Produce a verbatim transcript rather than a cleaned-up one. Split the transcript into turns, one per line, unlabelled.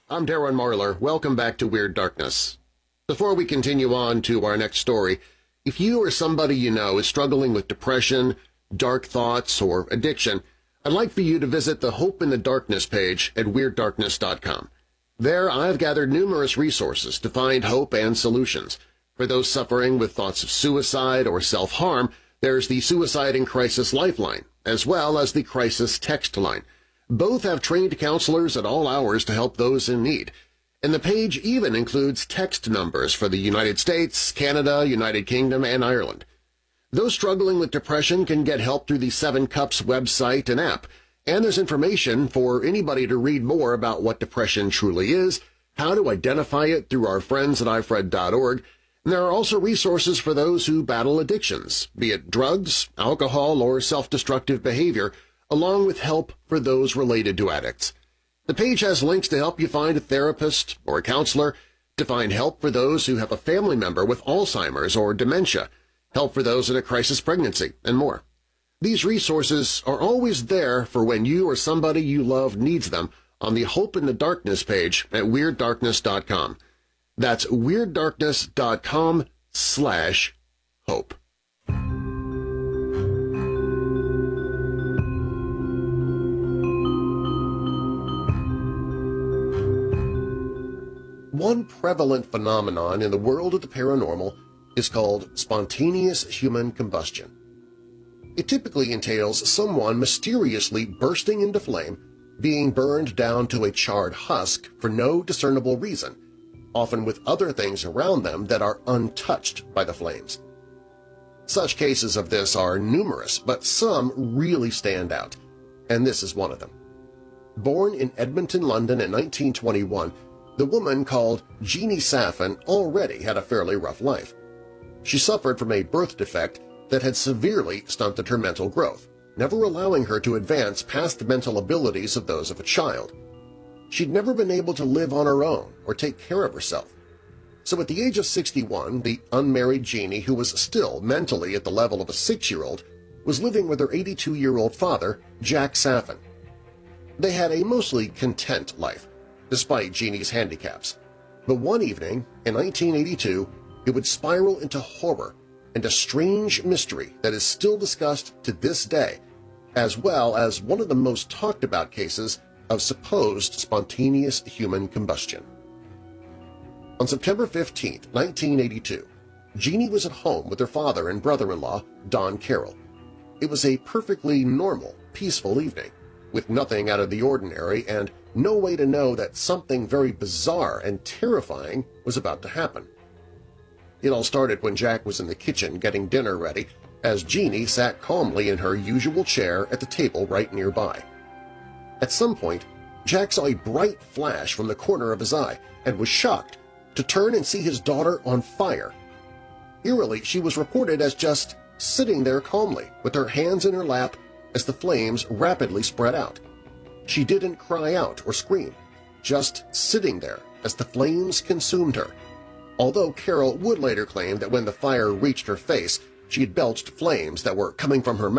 I'm Darren Marlar. Welcome back to Weird Darkness. Before we continue on to our next story, if you or somebody you know is struggling with depression, dark thoughts, or addiction, I'd like for you to visit the Hope in the Darkness page at Weird Darkness dot com. There I've gathered numerous resources to find hope and solutions. For those suffering with thoughts of suicide or self-harm, there's the Suicide and Crisis Lifeline, as well as the Crisis Text Line. Both have trained counselors at all hours to help those in need. And the page even includes text numbers for the United States, Canada, United Kingdom, and Ireland. Those struggling with depression can get help through the Seven Cups website and app, and there's information for anybody to read more about what depression truly is, how to identify it through our friends at i f r e d dot org, and there are also resources for those who battle addictions, be it drugs, alcohol, or self-destructive behavior, along with help for those related to addicts. The page has links to help you find a therapist or a counselor, to find help for those who have a family member with Alzheimer's or dementia, help for those in a crisis pregnancy, and more. These resources are always there for when you or somebody you love needs them on the Hope in the Darkness page at Weird Darkness dot com. That's Weird Darkness dot com slash hope. One prevalent phenomenon in the world of the paranormal is called spontaneous human combustion. It typically entails someone mysteriously bursting into flame, being burned down to a charred husk for no discernible reason, often with other things around them that are untouched by the flames. Such cases of this are numerous, but some really stand out, and this is one of them. Born in Edmonton, London in nineteen twenty-one, the woman called Jeannie Saffin already had a fairly rough life. She suffered from a birth defect that had severely stunted her mental growth, never allowing her to advance past the mental abilities of those of a child. She'd never been able to live on her own or take care of herself. So at the age of sixty-one, the unmarried Jeannie, who was still mentally at the level of a six-year-old, was living with her eighty-two-year-old father, Jack Saffin. They had a mostly content life, despite Jeannie's handicaps. But one evening, in nineteen eighty-two, it would spiral into horror and a strange mystery that is still discussed to this day, as well as one of the most talked-about cases of supposed spontaneous human combustion. On September fifteenth, nineteen eighty-two, Jeannie was at home with her father and brother-in-law, Don Carroll. It was a perfectly normal, peaceful evening, with nothing out of the ordinary and no way to know that something very bizarre and terrifying was about to happen. It all started when Jack was in the kitchen getting dinner ready, as Jeannie sat calmly in her usual chair at the table right nearby. At some point, Jack saw a bright flash from the corner of his eye and was shocked to turn and see his daughter on fire. Eerily, she was reported as just sitting there calmly with her hands in her lap as the flames rapidly spread out. She didn't cry out or scream, just sitting there as the flames consumed her, although Carol would later claim that when the fire reached her face, she had belched flames that were coming from her mouth